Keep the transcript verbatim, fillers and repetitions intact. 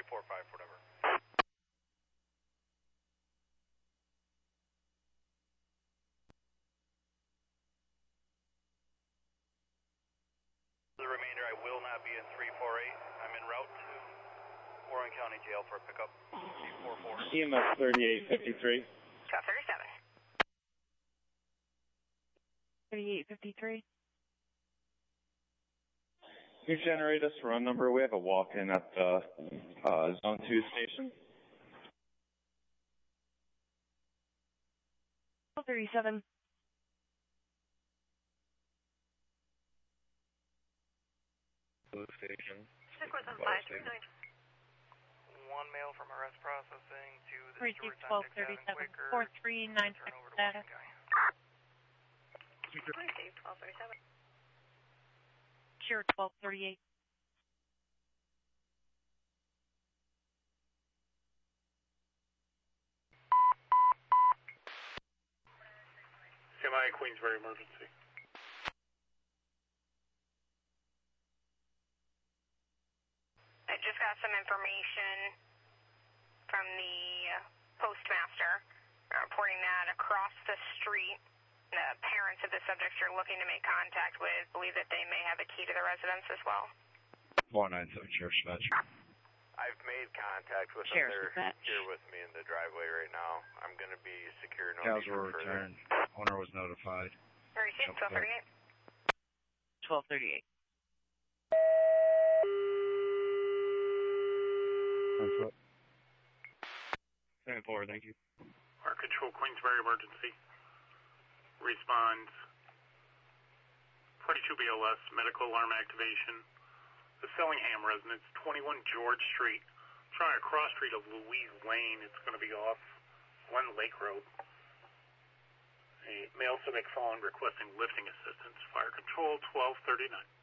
three four five, whatever. The remainder, I will not be in three four eight. I'm en route to Warren County Jail for a pickup. two four four. E M S thirty-eight fifty-three. twelve thirty-seven. thirty-eight fifty-three. Can you generate us a run number? We have a walk-in at the uh, Zone two station. twelve thirty-seven. Blue station. six one seven five three nine. One mail from arrest processing to the Receive stewards twelve on Dix Avenue thirty-seven. Quaker. four three nine Turn six over to status. Washington County. Receive twelve thirty-seven. Sure, twelve thirty-eight. C M I Queensbury emergency. I just got some information from the uh, postmaster uh, reporting that across the street, the parents of the subjects you're looking to make contact with believe that they may have a key to the residence as well. four nine seven Sheriff's Dispatch. I've made contact with them. Sheriff's They're Dispatch. here with me in the driveway right now. I'm going to be secure no Cows need were for further. returned. Owner was notified. Receive twelve thirty-eight. twelve thirty-eight. Stand forward, thank you. Our control Queensbury emergency. Responds. twenty-two B L S, medical alarm activation. The Sellingham residence, twenty-one George Street. Trying a cross street of Louise Lane. It's going to be off Glen Lake Road. A male civic phone requesting lifting assistance. Fire control twelve thirty-nine.